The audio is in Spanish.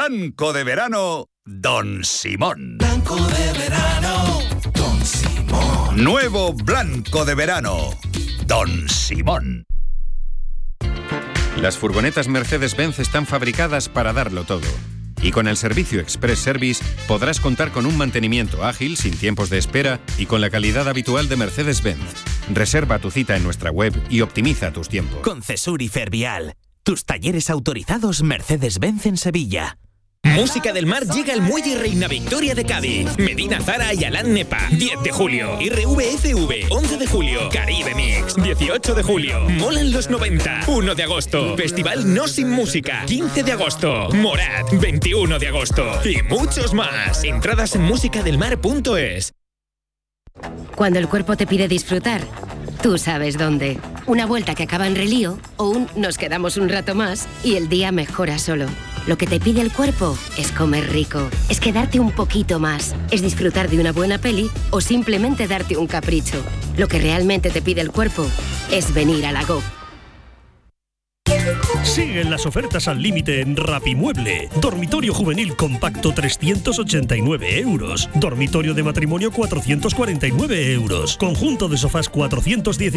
Blanco de verano, Don Simón. Blanco de verano, Don Simón. Nuevo Blanco de verano, Don Simón. Las furgonetas Mercedes-Benz están fabricadas para darlo todo. Y con el servicio Express Service podrás contar con un mantenimiento ágil, sin tiempos de espera y con la calidad habitual de Mercedes-Benz. Reserva tu cita en nuestra web y optimiza tus tiempos. Con Cesur y Fervial, tus talleres autorizados Mercedes-Benz en Sevilla. Música del Mar llega al Muelle Reina Victoria de Cádiz. Medina Zara y Alán Nepa, 10 de julio. RVFV, 11 de julio. Caribe Mix, 18 de julio. Molan los 90, 1 de agosto. Festival No Sin Música, 15 de agosto. Morat, 21 de agosto. Y muchos más. Entradas en musicadelmar.es. Cuando el cuerpo te pide disfrutar, tú sabes dónde. Una vuelta que acaba en relío o un nos quedamos un rato más y el día mejora solo. Lo que te pide el cuerpo es comer rico, es quedarte un poquito más, es disfrutar de una buena peli o simplemente darte un capricho. Lo que realmente te pide el cuerpo es venir a la Go. Siguen las ofertas al límite en Rapimueble. Dormitorio juvenil compacto 389 €. Dormitorio de matrimonio 449 €. Conjunto de sofás 410